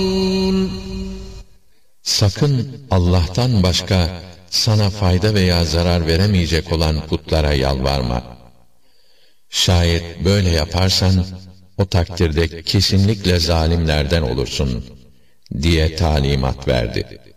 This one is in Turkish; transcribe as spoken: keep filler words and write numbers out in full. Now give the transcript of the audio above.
Sakın Allah'tan başka sana fayda veya zarar veremeyecek olan putlara yalvarma. Şayet böyle yaparsan, o takdirde kesinlikle zalimlerden olursun diye talimat verdi.